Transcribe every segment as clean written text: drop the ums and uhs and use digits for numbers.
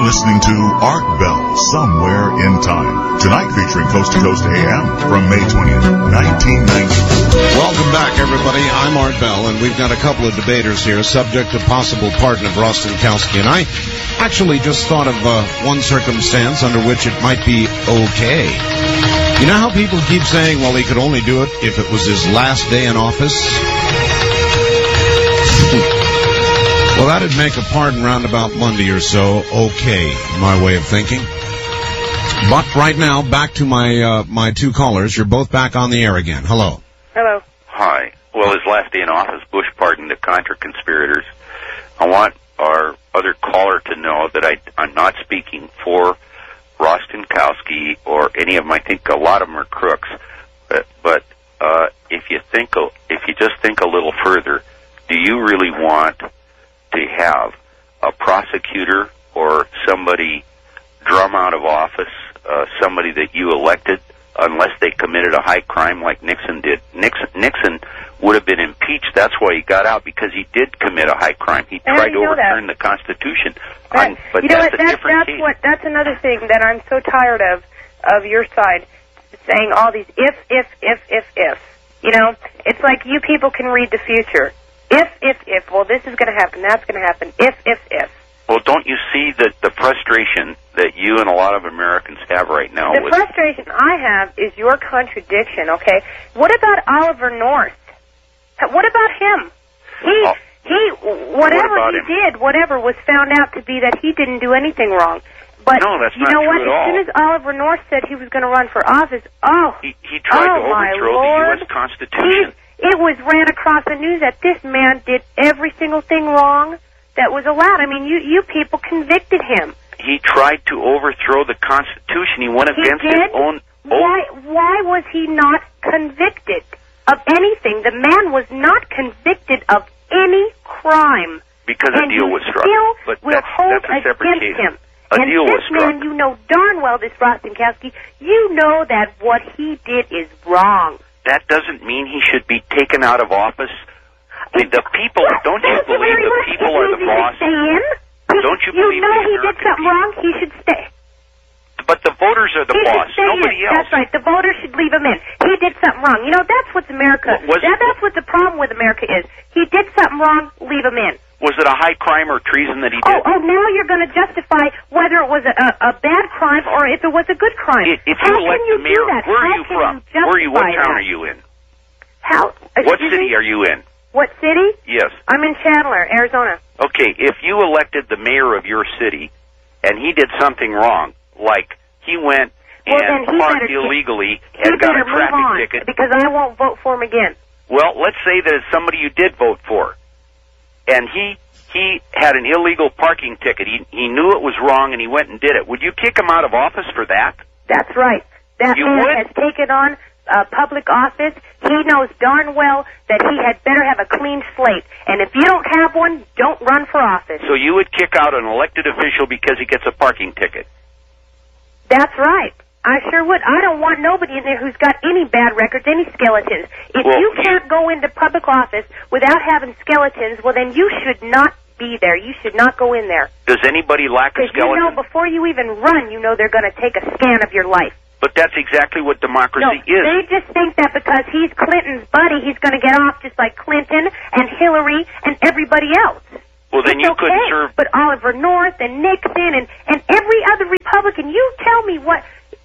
listening to Art Bell, Somewhere in Time. Tonight featuring Coast to Coast AM from May 20th, 1990. Welcome back, everybody. I'm Art Bell, and we've got a couple of debaters here, subject to possible pardon of Rostenkowski. And I actually just thought of one circumstance under which it might be okay. You know how people keep saying, well, he could only do it if it was his last day in office? Well, that'd make a pardon round about Monday or so okay, my way of thinking. But right now, back to my two callers. You're both back on the air again. Hello. Hello. Hi. Well, his last day in office, Bush pardoned the contra-conspirators. I want our other caller to know that I'm not speaking for Rostenkowski or any of them. I think a lot of them are crooks. But if you just think a little further, do you really want to have a prosecutor or somebody drum out of office somebody that you elected unless they committed a high crime like Nixon did? Nixon would have been impeached. That's why he got out, because he did commit a high crime. He tried to overturn the Constitution. But that's a different case. That's another thing that I'm so tired of your side saying all these if. You know, it's like you people can read the future. If. Well, this is going to happen. That's going to happen. If. Well, don't you see that the frustration that you and a lot of Americans have right now? The frustration I have is your contradiction, okay? What about Oliver North? What about him? Whatever was found out to be that he didn't do anything wrong. But no, that's you not know true what? at all. As soon as Oliver North said he was going to run for office, he tried to overthrow the U.S. Constitution. It was ran across the news that this man did every single thing wrong that was allowed. I mean, you people convicted him. He tried to overthrow the Constitution. He went against his own. Why was he not convicted of anything? The man was not convicted of any crime. Because a deal was struck. But that's a separate case. Him. A deal was struck. Man, you know darn well, this Rostenkowski, you know that what he did is wrong. That doesn't mean he should be taken out of office. The people, don't you believe the people are the boss? Don't you believe he did something wrong, he should stay. But the voters are the boss, nobody else. That's right, the voters should leave him in. He did something wrong. You know, that's what's America. That's what the problem with America is. He did something wrong, leave him in. Was it a high crime or treason that he did? Oh, now you're going to justify whether it was a bad crime or if it was a good crime. If you elect the mayor, where are you from? What town are you in? What city are you in? What city? Yes. I'm in Chandler, Arizona. Okay, if you elected the mayor of your city and he did something wrong, like he went and parked illegally and got a traffic ticket. Because I won't vote for him again. Well, let's say that it's somebody you did vote for, and he had an illegal parking ticket. He knew it was wrong, and he went and did it. Would you kick him out of office for that? That's right. That man has taken on public office. He knows darn well that he had better have a clean slate. And if you don't have one, don't run for office. So you would kick out an elected official because he gets a parking ticket? That's right. I sure would. I don't want nobody in there who's got any bad records, any skeletons. If you can't go into public office without having skeletons, well, then you should not be there. You should not go in there. Does anybody lack a skeleton? Because you know, before you even run, you know they're going to take a scan of your life. But that's exactly what democracy is. They just think that because he's Clinton's buddy, he's going to get off just like Clinton and Hillary and everybody else. Well, then you couldn't serve. But Oliver North and Nixon and every other Republican, you tell me what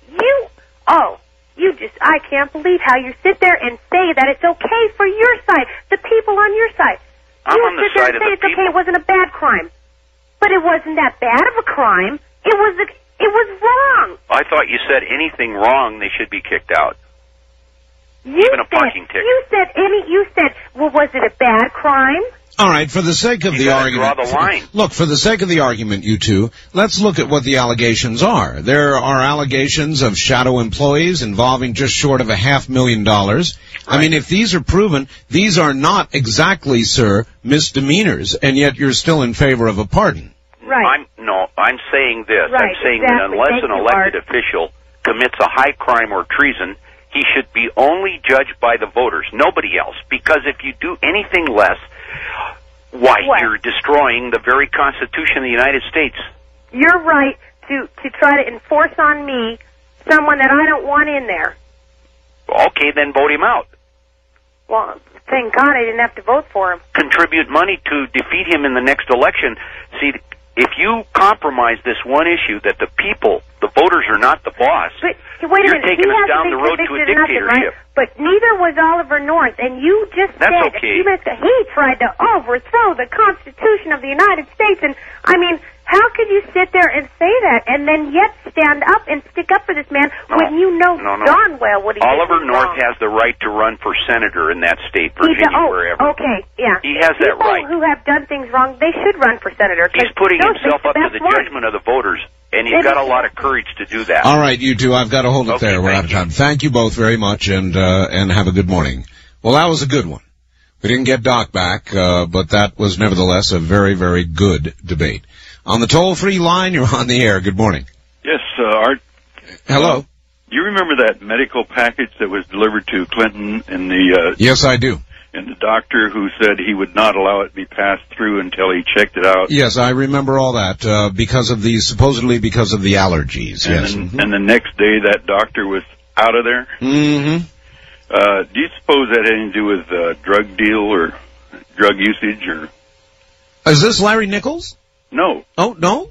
I can't believe how you sit there and say that it's okay for your side, the people on your side. I'm on the side of the people. Okay, it wasn't a bad crime. But it wasn't that bad of a crime. It was wrong. I thought you said anything wrong, they should be kicked out. Even a parking ticket. You said, well, was it a bad crime? All right, for the sake of the argument, draw the line. Look, for the sake of the argument, you two, let's look at what the allegations are. There are allegations of shadow employees involving just short of $500,000. Right. I mean, if these are proven, these are not exactly, sir, misdemeanors, and yet you're still in favor of a pardon. Right. I'm saying this. Right, I'm saying that unless an elected official commits a high crime or treason, he should be only judged by the voters, nobody else. Because if you do anything less, you're destroying the very Constitution of the United States. your right to try to enforce on me someone that I don't want in there. Okay, then vote him out. Well, thank God I didn't have to vote for him. Contribute money to defeat him in the next election. See, if you compromise this one issue that the people, the voters are not the boss, but, wait a you're minute. taking us down the road to a dictatorship. Right? But neither was Oliver North, and you just said a few minutes ago, he tried to overthrow the Constitution of the United States, and, I mean, how could you sit there and say that and then yet stand up and stick up for this man when you know darn well what he did? Oliver North has the right to run for senator in that state, Virginia, wherever. Okay, yeah. He has that right. People who have done things wrong, they should run for senator. He's putting himself up to the judgment of the voters, and he's got a lot of courage to do that. All right, you two, I've got to hold it there. We're out of time. Thank you both very much, and have a good morning. Well, that was a good one. We didn't get Doc back, but that was nevertheless a very, very good debate. On the toll-free line, you're on the air. Good morning. Yes, Art. Hello. Do you remember that medical package that was delivered to Clinton and the... Yes, I do. And the doctor who said he would not allow it to be passed through until he checked it out? Yes, I remember all that, supposedly because of the allergies, yes. And the next day that doctor was out of there? Mm-hmm. Do you suppose that had anything to do with drug deal or drug usage or... Is this Larry Nichols? No. Oh, no?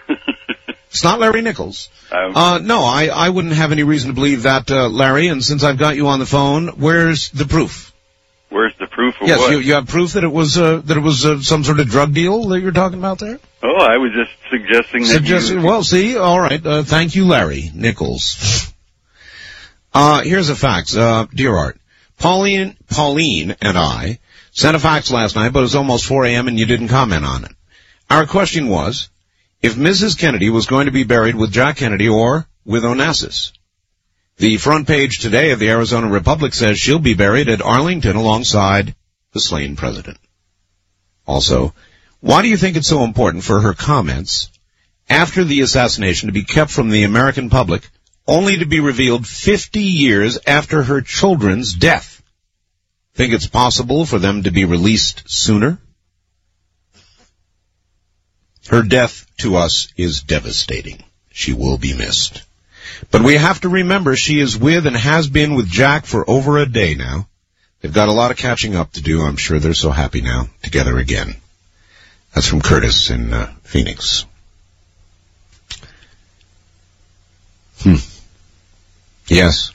It's not Larry Nichols. No, I wouldn't have any reason to believe that, Larry, and since I've got you on the phone, where's the proof? Where's the proof of what? Yes, you have proof that it was some sort of drug deal that you're talking about there? Oh, I was just suggesting that Well, see, all right, thank you, Larry Nichols. Here's a fax, dear Art. Pauline and I sent a fax last night, but it was almost 4 a.m. and you didn't comment on it. Our question was, if Mrs. Kennedy was going to be buried with Jack Kennedy or with Onassis. The front page today of the Arizona Republic says she'll be buried at Arlington alongside the slain president. Also, why do you think it's so important for her comments after the assassination to be kept from the American public, only to be revealed 50 years after her children's death? Think it's possible for them to be released sooner? Her death to us is devastating. She will be missed. But we have to remember she is with and has been with Jack for over a day now. They've got a lot of catching up to do. I'm sure they're so happy now, together again. That's from Curtis in Phoenix. Yes.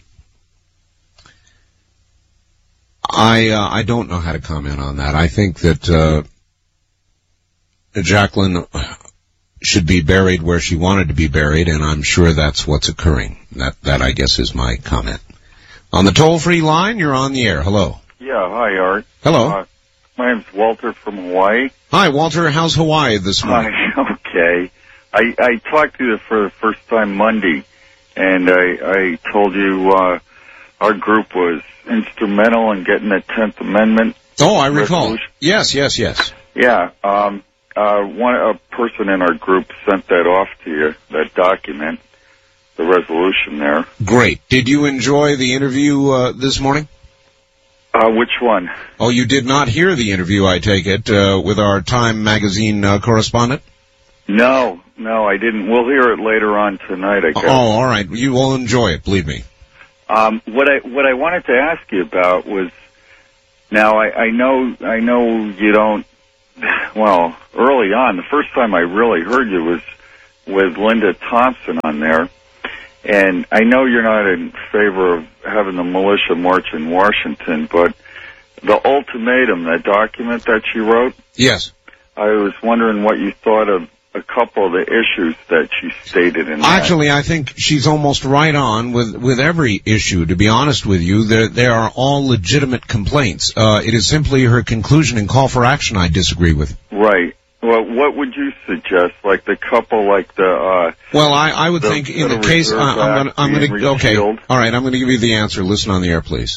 I don't know how to comment on that. I think that Jacqueline should be buried where she wanted to be buried, and I'm sure that's what's occurring. That I guess is my comment. On the toll-free line, you're on the air. Hello. Yeah, hi, Art. Hello. My name's Walter from Hawaii. Hi, Walter. How's Hawaii this morning? Hi, okay. I talked to you for the first time Monday, and I told you our group was instrumental in getting the 10th Amendment. Oh, I recall. Resolution. Yes. Yeah, a person in our group sent that off to you, that document, the resolution there. Great. Did you enjoy the interview this morning? Which one? Oh, you did not hear the interview, I take it, with our Time magazine correspondent? No, I didn't. We'll hear it later on tonight, I guess. Oh, all right. You will enjoy it, believe me. What I wanted to ask you about was, now I know you don't. Well, early on, the first time I really heard you was with Linda Thompson on there, and I know you're not in favor of having the militia march in Washington, but the ultimatum, that document that she wrote, yes, I was wondering what you thought of a couple of the issues that she stated in that. Actually, I think she's almost right on with every issue, to be honest with you. They are all legitimate complaints. It is simply her conclusion and call for action I disagree with. Right. Well, what would you suggest? Like the couple, like the... well, I would think in the case... I'm going to... Okay. All right, I'm going to give you the answer. Listen on the air, please.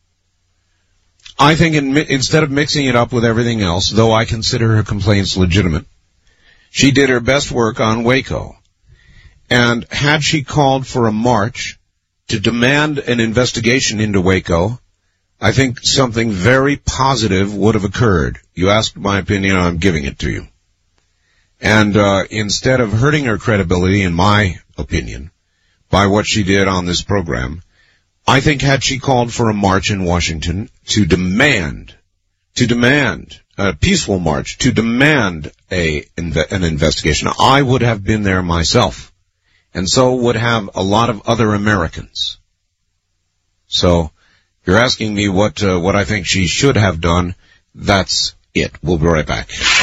I think instead of mixing it up with everything else, though I consider her complaints legitimate, she did her best work on Waco. And had she called for a march to demand an investigation into Waco, I think something very positive would have occurred. You asked my opinion, I'm giving it to you. And instead of hurting her credibility, in my opinion, by what she did on this program, I think had she called for a march in Washington to demand a peaceful march, to demand an investigation, I would have been there myself. And so would have a lot of other Americans. So, you're asking me what I think she should have done. That's it. We'll be right back.